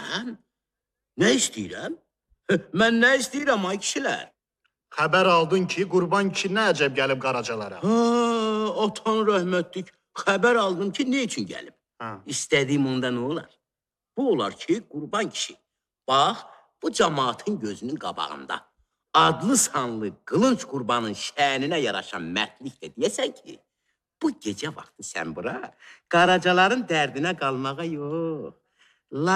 Mən? Nə istəyirəm? Mən nə istəyirəm ay kişilər? Xəbər aldın ki, Qurban kişi nə əcəb gəlib Qaracalara? Atan rəhmətlik. Xəbər aldım ki, ne üçün gəlib? İstədiyim onda nə olar? Bu olar ki, Qurban kişi. Bax, bu cəmaatın gözünün qabağında. Adlı sanlı Qılınc Qurbanın şəninə yaraşan mərdliklə deyəsən ki, bu gecə vaxtı sən bura Qaracaların dərdinə qalmağa yox.